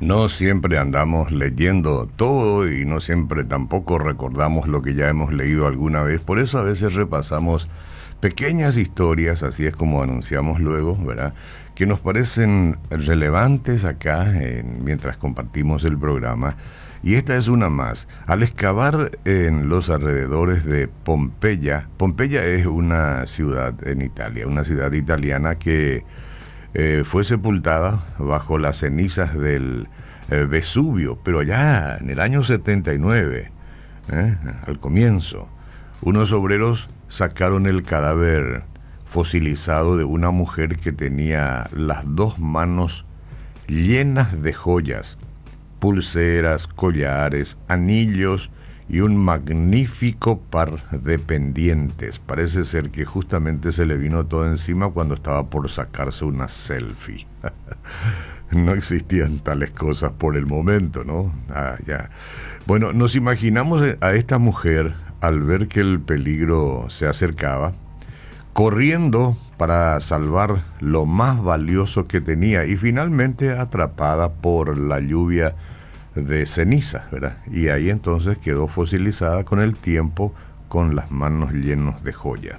No siempre andamos leyendo todo y no siempre tampoco recordamos lo que ya hemos leído alguna vez. Por eso a veces repasamos pequeñas historias, así es como anunciamos luego, ¿verdad? Que nos parecen relevantes acá mientras compartimos el programa. Y esta es una más. Al excavar en los alrededores de Pompeya, Pompeya es una ciudad en Italia, una ciudad italiana que fue sepultada bajo las cenizas del Vesubio, pero allá en el año 79, al comienzo, unos obreros sacaron el cadáver fosilizado de una mujer que tenía las dos manos llenas de joyas, pulseras, collares, anillos y un magnífico par de pendientes. Parece ser que justamente se le vino todo encima cuando estaba por sacarse una selfie. No existían tales cosas por el momento, ¿no? Ya. Bueno, nos imaginamos a esta mujer al ver que el peligro se acercaba, corriendo para salvar lo más valioso que tenía y finalmente atrapada por la lluvia de cenizas, ¿verdad? Y ahí entonces quedó fosilizada con el tiempo, con las manos llenas de joya.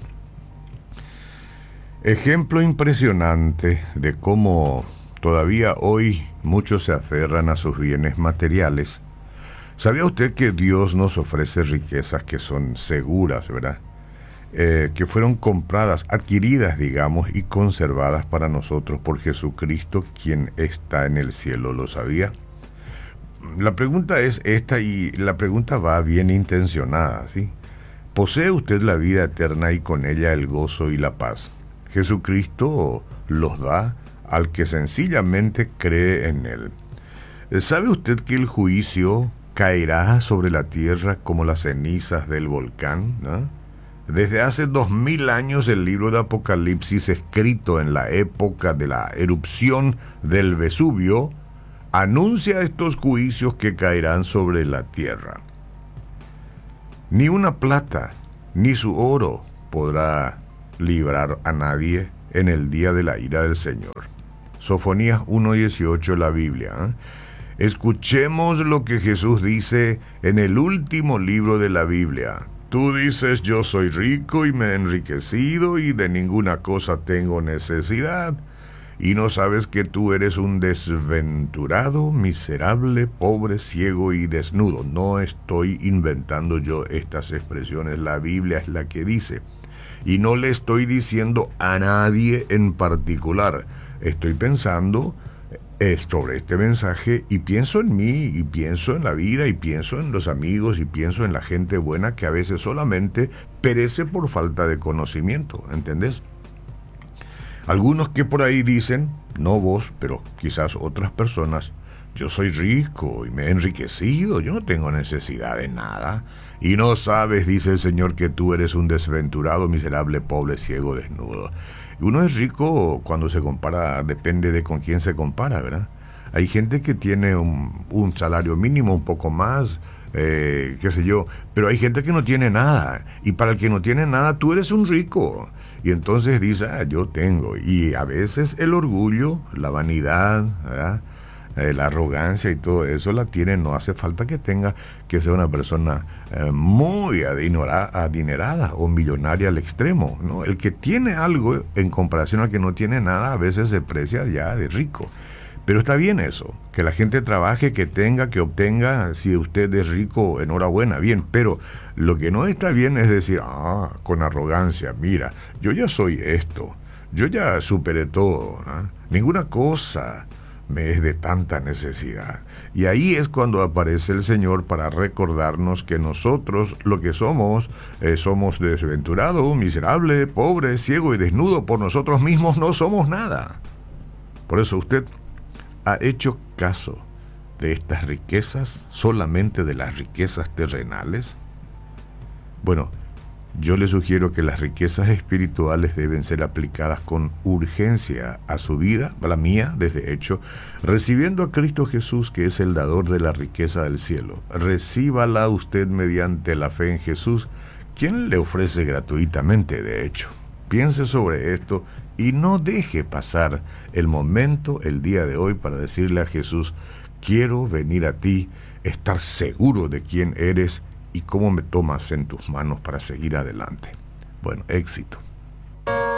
Ejemplo impresionante de cómo todavía hoy muchos se aferran a sus bienes materiales. ¿Sabía usted que Dios nos ofrece riquezas que son seguras, ¿verdad? Que fueron compradas, adquiridas, digamos, y conservadas para nosotros por Jesucristo, quien está en el cielo. ¿Lo sabía? La pregunta es esta y la pregunta va bien intencionada, ¿sí? ¿Posee usted la vida eterna y con ella el gozo y la paz? Jesucristo los da al que sencillamente cree en él. ¿Sabe usted que el juicio caerá sobre la tierra como las cenizas del volcán, ¿no? Desde hace 2000 años el libro de Apocalipsis, escrito en la época de la erupción del Vesubio, anuncia estos juicios que caerán sobre la tierra. Ni una plata, ni su oro podrá librar a nadie en el día de la ira del Señor. Sofonías 1:18, la Biblia. Escuchemos lo que Jesús dice en el último libro de la Biblia. Tú dices, yo soy rico y me he enriquecido y de ninguna cosa tengo necesidad. Y no sabes que tú eres un desventurado, miserable, pobre, ciego y desnudo. No estoy inventando yo estas expresiones, la Biblia es la que dice. Y no le estoy diciendo a nadie en particular. Estoy pensando sobre este mensaje y pienso en mí, y pienso en la vida, y pienso en los amigos, y pienso en la gente buena que a veces solamente perece por falta de conocimiento, ¿entendés? Algunos que por ahí dicen, no vos, pero quizás otras personas, yo soy rico y me he enriquecido, yo no tengo necesidad de nada. Y no sabes, dice el Señor, que tú eres un desventurado, miserable, pobre, ciego, desnudo. Uno es rico cuando se compara, depende de con quién se compara, ¿verdad? Hay gente que tiene un salario mínimo, un poco más, qué sé yo, pero hay gente que no tiene nada. Y para el que no tiene nada, tú eres un rico. Y entonces dice, yo tengo. Y a veces el orgullo, la vanidad, ¿verdad? La arrogancia y todo eso la tiene. No hace falta que tenga que ser una persona muy adinerada o millonaria al extremo, ¿no? El que tiene algo en comparación al que no tiene nada a veces se precia ya de rico. Pero está bien eso, que la gente trabaje, que tenga, que obtenga. Si usted es rico, enhorabuena, bien. Pero lo que no está bien es decir, con arrogancia, mira, yo ya soy esto, yo ya superé todo, ¿no? Ninguna cosa me es de tanta necesidad. Y ahí es cuando aparece el Señor para recordarnos que nosotros lo que somos desventurado, miserable, pobre, ciego y desnudo. Por nosotros mismos no somos nada. Por eso usted ha hecho caso de estas riquezas, solamente de las riquezas terrenales. Bueno, yo le sugiero que las riquezas espirituales deben ser aplicadas con urgencia a su vida, a la mía, desde hecho, recibiendo a Cristo Jesús, que es el dador de la riqueza del cielo. Recíbala usted mediante la fe en Jesús, quien le ofrece gratuitamente, de hecho. Piense sobre esto Y no deje pasar el momento, el día de hoy, para decirle a Jesús: quiero venir a ti, estar seguro de quién eres y cómo me tomas en tus manos para seguir adelante. Bueno, éxito.